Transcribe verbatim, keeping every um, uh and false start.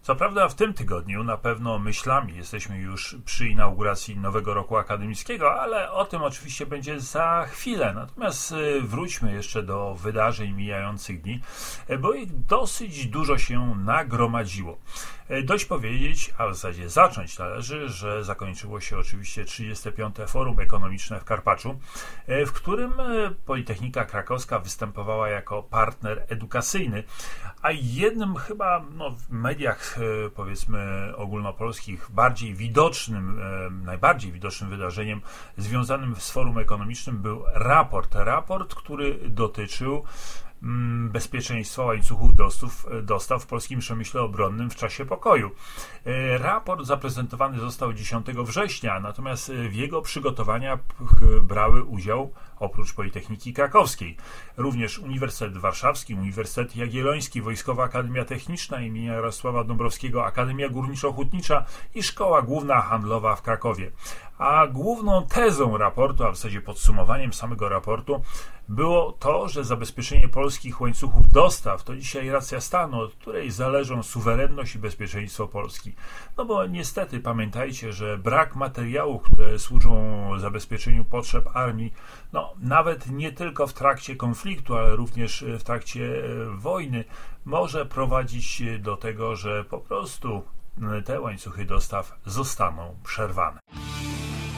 Co prawda w tym tygodniu na pewno myślami jesteśmy już przy inauguracji nowego roku akademickiego, ale o tym oczywiście będzie za chwilę. Natomiast wróćmy jeszcze do wydarzeń mijających dni, bo ich dosyć dużo się nagromadziło. Dość powiedzieć, a w zasadzie zacząć należy, że zakończyło się oczywiście trzydzieste piąte Forum Ekonomiczne w Karpaczu, w którym Politechnika Krakowska występowała jako partner edukacyjny, a jednym chyba no, w mediach powiedzmy ogólnopolskich bardziej widocznym, najbardziej widocznym wydarzeniem związanym z Forum Ekonomicznym był raport. Raport, który dotyczył bezpieczeństwa łańcuchów dostaw, dostaw w polskim przemyśle obronnym w czasie pokoju. Raport zaprezentowany został dziesiątego września, natomiast w jego przygotowaniach brały udział oprócz Politechniki Krakowskiej również Uniwersytet Warszawski, Uniwersytet Jagielloński, Wojskowa Akademia Techniczna im. Jarosława Dąbrowskiego, Akademia Górniczo-Hutnicza i Szkoła Główna Handlowa w Krakowie. A główną tezą raportu, a w zasadzie podsumowaniem samego raportu było to, że zabezpieczenie polskich łańcuchów dostaw to dzisiaj racja stanu, od której zależą suwerenność i bezpieczeństwo Polski. No bo niestety pamiętajcie, że brak materiałów, które służą zabezpieczeniu potrzeb armii, no nawet nie tylko w trakcie konfliktu, ale również w trakcie wojny może prowadzić do tego, że po prostu te łańcuchy dostaw zostaną przerwane.